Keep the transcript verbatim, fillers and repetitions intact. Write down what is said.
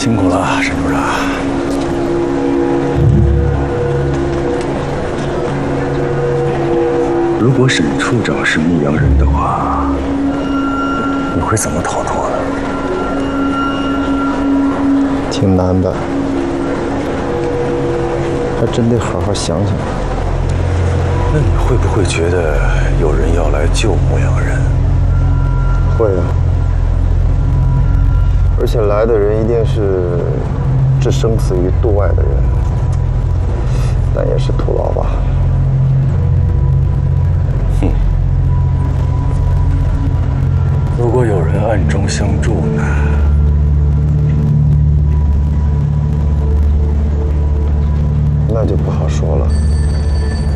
辛苦了，沈处长。如果沈处长是牧羊人的话，你会怎么逃脱呢？ 挺难的，还真得好好想想。 那你会不会觉得有人要来救牧羊人？ 会啊，而且来的人一定是置生死于度外的人，但也是徒劳吧。 如果有人暗中相助呢？